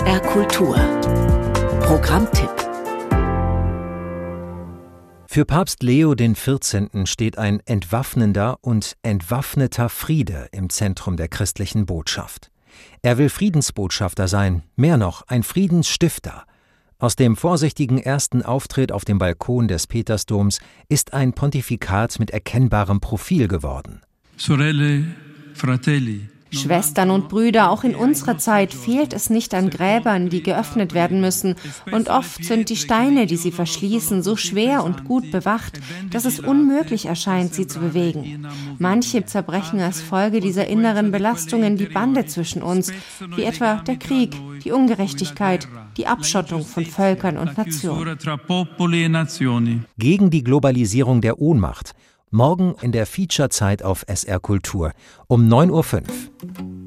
SR Kultur Programmtipp. Für Papst Leo XIV. Steht ein entwaffnender und entwaffneter Friede im Zentrum der christlichen Botschaft. Er will Friedensbotschafter sein, mehr noch, ein Friedensstifter. Aus dem vorsichtigen ersten Auftritt auf dem Balkon des Petersdoms ist ein Pontifikat mit erkennbarem Profil geworden. Sorelle, fratelli. Schwestern und Brüder, auch in unserer Zeit fehlt es nicht an Gräbern, die geöffnet werden müssen. Und oft sind die Steine, die sie verschließen, so schwer und gut bewacht, dass es unmöglich erscheint, sie zu bewegen. Manche zerbrechen als Folge dieser inneren Belastungen die Bande zwischen uns, wie etwa der Krieg, die Ungerechtigkeit, die Abschottung von Völkern und Nationen. Gegen die Globalisierung der Ohnmacht. Morgen in der Feature-Zeit auf SR Kultur um 9:05 Uhr.